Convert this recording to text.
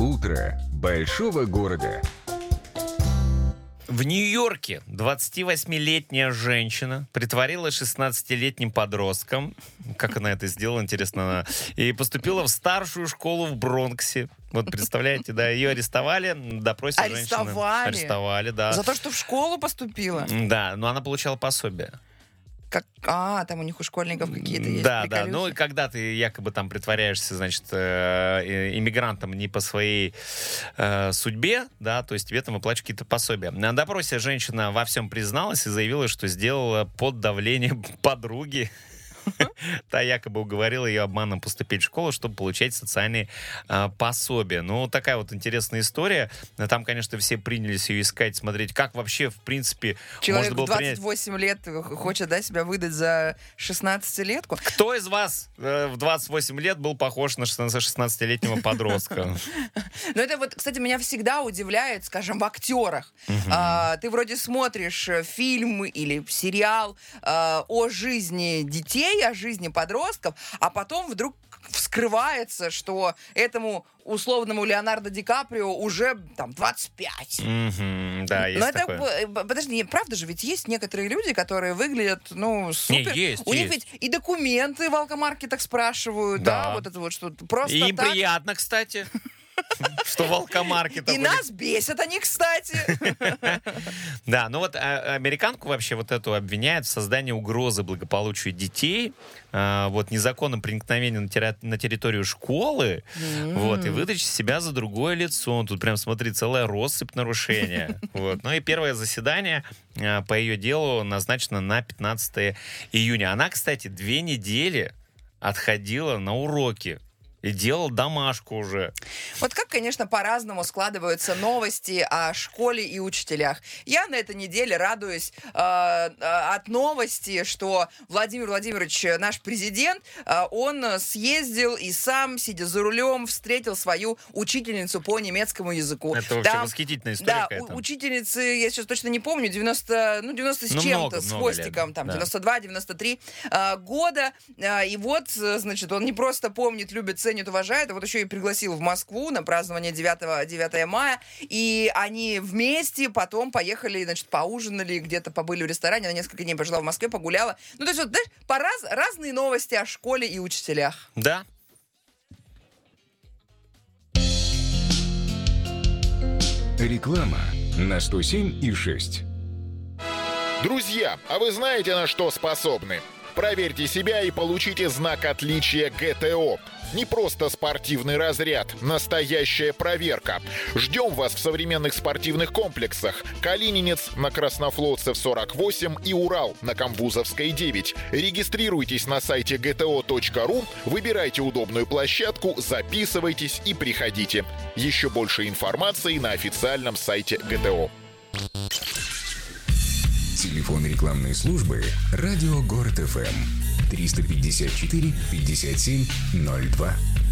Утро большого города. В Нью-Йорке 28-летняя женщина притворилась 16-летним подростком. Как она это сделала, интересно. И поступила в старшую школу в Бронксе. Вот представляете, да, ее арестовали, на допросе женщины. Арестовали, да. За то, что в школу поступила? Да, но она получала пособие. Там у них у школьников какие-то есть Да, приколюхи. да. Ну, и когда ты якобы там притворяешься, значит, иммигрантом не по своей судьбе, да, то есть тебе там выплачивают какие-то пособия. На допросе женщина во всем призналась и заявила, что сделала под давлением подруги. Та якобы уговорила ее обманом поступить в школу, чтобы получать социальные пособия. Ну, такая вот интересная история. Там, конечно, все принялись ее искать, смотреть, как вообще, в принципе, человек можно было в 28 лет хочет, да, себя выдать за 16-летку. Кто из вас в 28 лет был похож на 16-летнего подростка? Ну, это вот, кстати, меня всегда удивляет, скажем, в актерах. Ты вроде смотришь фильм или сериал о жизни детей, о жизни подростков, а потом вдруг вскрывается, что этому условному Леонардо Ди Каприо уже там 25. Да, есть Но такое. Подожди, правда же, ведь есть некоторые люди, которые выглядят, супер. Есть, У них ведь и документы в алкомаркетах спрашивают, да, вот это вот что-то просто и им так. приятно, кстати, что в алкомаркетах. И нас бесят они, кстати. Да, ну вот американку вообще вот эту обвиняют в создании угрозы благополучию детей, вот незаконном проникновении на территорию школы, вот, и выдаче себя за другое лицо. Тут прям, смотри, целая россыпь нарушений. Вот. Ну и первое заседание по ее делу назначено на 15 июня. Она, кстати, 2 недели отходила на уроки и делал домашку уже. Вот как, конечно, по-разному складываются новости о школе и учителях. Я на этой неделе радуюсь от новости, что Владимир Владимирович, наш президент, он съездил и сам, сидя за рулем, встретил свою учительницу по немецкому языку. Это вообще восхитительная история Да, какая-то. учительницы, я сейчас точно не помню, 90 с чем-то, с хвостиком, там, 92-93 года. И вот, значит, он не просто помнит, любит, ценит, уважает, а вот еще и пригласил в Москву на празднование 9 мая, и они вместе потом поехали, значит, поужинали, где-то побыли в ресторане, она несколько дней пожила в Москве, погуляла. Ну, то есть, вот, знаешь, разные новости о школе и учителях. Да. Реклама на 107,6. Друзья, а вы знаете, на что способны? Проверьте себя и получите знак отличия ГТО. Не просто спортивный разряд, настоящая проверка. Ждем вас в современных спортивных комплексах. Калининец на Краснофлотцев 48 и Урал на Камбузовской 9. Регистрируйтесь на сайте gto.ru, выбирайте удобную площадку, записывайтесь и приходите. Еще больше информации на официальном сайте ГТО. Телефон рекламной службы «Радио Город ФМ» 354 57 02.